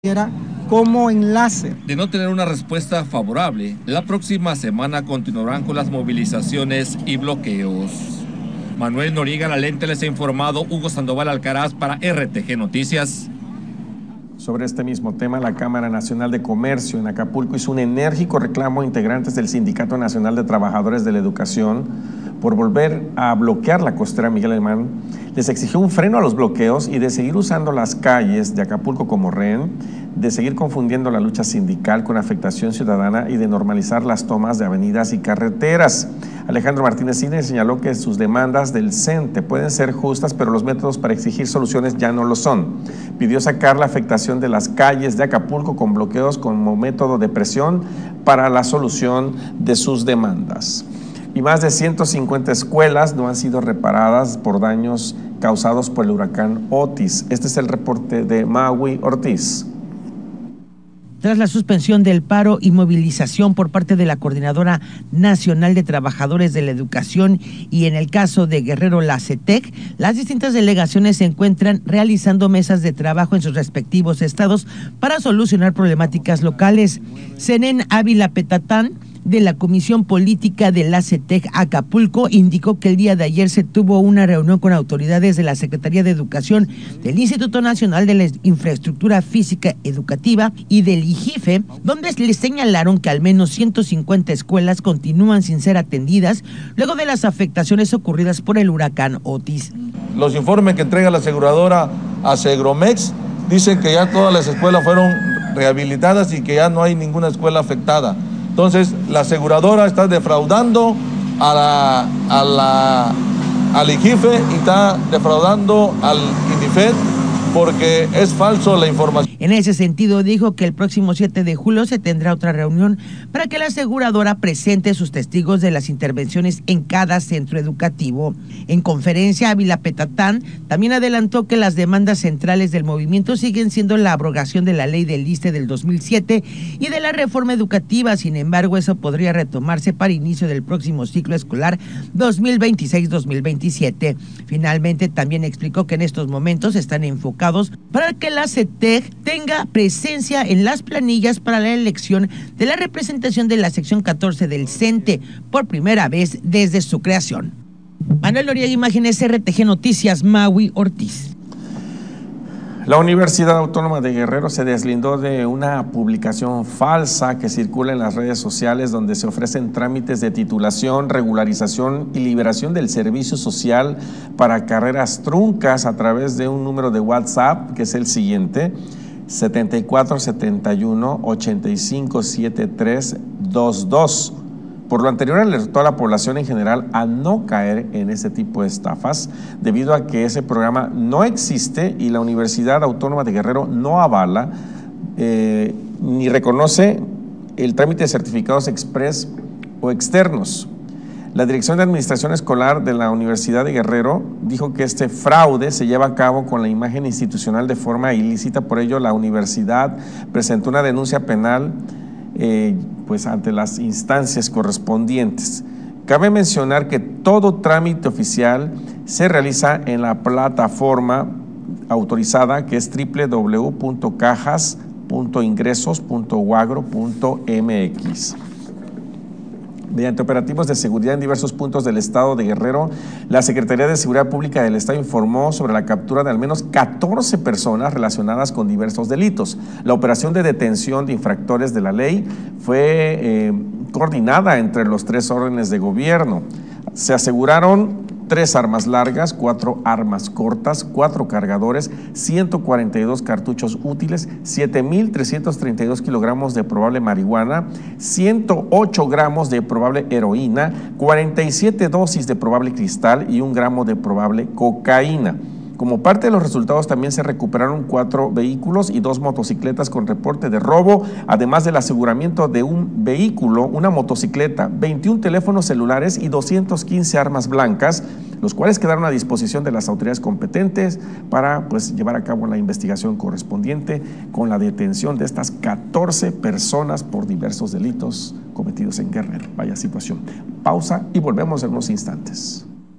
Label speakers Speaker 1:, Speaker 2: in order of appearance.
Speaker 1: como enlace.
Speaker 2: De no tener una respuesta favorable, la próxima semana continuarán con las movilizaciones y bloqueos. Manuel Noriega Lalente les ha informado. Hugo Sandoval Alcaraz para RTG Noticias.
Speaker 3: Sobre este mismo tema, la Cámara Nacional de Comercio en Acapulco hizo un enérgico reclamo a integrantes del Sindicato Nacional de Trabajadores de la Educación por volver a bloquear la costera Miguel Alemán. Les exigió un freno a los bloqueos y de seguir usando las calles de Acapulco como rehén, de seguir confundiendo la lucha sindical con afectación ciudadana y de normalizar las tomas de avenidas y carreteras. Alejandro Martínez Cine señaló que sus demandas del CENTE pueden ser justas, pero los métodos para exigir soluciones ya no lo son. Pidió sacar la afectación de las calles de Acapulco con bloqueos como método de presión para la solución de sus demandas. Y más de 150 escuelas no han sido reparadas por daños causados por el huracán Otis. Este es el reporte de Maui Ortiz.
Speaker 4: Tras la suspensión del paro y movilización por parte de la Coordinadora Nacional de Trabajadores de la Educación y en el caso de Guerrero, la CETEC, las distintas delegaciones se encuentran realizando mesas de trabajo en sus respectivos estados para solucionar problemáticas locales. Zenén Ávila Petatán, de la Comisión Política de la CETEC Acapulco, indicó que el día de ayer se tuvo una reunión con autoridades de la Secretaría de Educación, del Instituto Nacional de la Infraestructura Física Educativa y del IGIFE, donde les señalaron que al menos 150 escuelas continúan sin ser atendidas luego de las afectaciones ocurridas por el huracán Otis.
Speaker 5: Los informes que entrega la aseguradora a Segromex dicen que ya todas las escuelas fueron rehabilitadas y que ya no hay ninguna escuela afectada. Entonces, la aseguradora está defraudando al IGIFE y está defraudando al INIFED porque es falso la información.
Speaker 4: En ese sentido, dijo que el próximo 7 de julio se tendrá otra reunión para que la aseguradora presente sus testigos de las intervenciones en cada centro educativo. En conferencia, Ávila Petatán también adelantó que las demandas centrales del movimiento siguen siendo la abrogación de la ley del ISSSTE del 2007 y de la reforma educativa. Sin embargo, eso podría retomarse para inicio del próximo ciclo escolar 2026-2027. Finalmente, también explicó que en estos momentos están enfocados para que la CETEC tenga presencia en las planillas para la elección de la representación de la sección 14 del CENTE por primera vez desde su creación. Manuel Noriega, Imágenes, RTG Noticias, Maui Ortiz.
Speaker 3: La Universidad Autónoma de Guerrero se deslindó de una publicación falsa que circula en las redes sociales donde se ofrecen trámites de titulación, regularización y liberación del servicio social para carreras truncas a través de un número de WhatsApp que es el siguiente: 7471-857322. Por lo anterior, alertó a la población en general a no caer en ese tipo de estafas, debido a que ese programa no existe y la Universidad Autónoma de Guerrero no avala ni reconoce el trámite de certificados express o externos. La Dirección de Administración Escolar de la Universidad de Guerrero dijo que este fraude se lleva a cabo con la imagen institucional de forma ilícita. Por ello, la universidad presentó una denuncia penal pues ante las instancias correspondientes. Cabe mencionar que todo trámite oficial se realiza en la plataforma autorizada que es www.cajas.ingresos.uagro.mx. Mediante operativos de seguridad en diversos puntos del estado de Guerrero, la Secretaría de Seguridad Pública del Estado informó sobre la captura de al menos 14 personas relacionadas con diversos delitos. La operación de detención de infractores de la ley fue coordinada entre los 3 órdenes de gobierno. Se aseguraron 3 armas largas, 4 armas cortas, 4 cargadores, 142 cartuchos útiles, 7,332 kilogramos de probable marihuana, 108 gramos de probable heroína, 47 dosis de probable cristal y 1 gramo de probable cocaína. Como parte de los resultados también se recuperaron 4 vehículos y 2 motocicletas con reporte de robo, además del aseguramiento de un vehículo, una motocicleta, 21 teléfonos celulares y 215 armas blancas, los cuales quedaron a disposición de las autoridades competentes para llevar a cabo la investigación correspondiente con la detención de estas 14 personas por diversos delitos cometidos en Guerrero. Vaya situación. Pausa y volvemos en unos instantes.